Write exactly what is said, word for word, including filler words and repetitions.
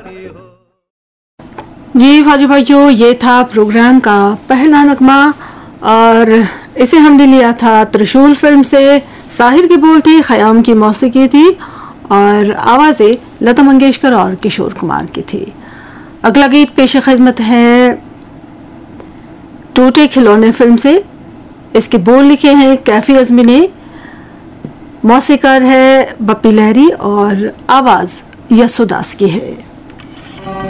जी फाजू भाइयों, ये था प्रोग्राम का पहला नगमा और इसे हमने लिया था त्रिशूल फिल्म से। साहिर की बोल थी, खयाम की मौसीकी थी और आवाज़ें लता मंगेशकर और किशोर कुमार की थी। अगला गीत पेश खिदमत है टूटे खिलौने फिल्म से। इसके बोल लिखे हैं कैफी अज़मी ने, मौसीकार है बप्पी लहरी और आवाज़ यसुदास की है।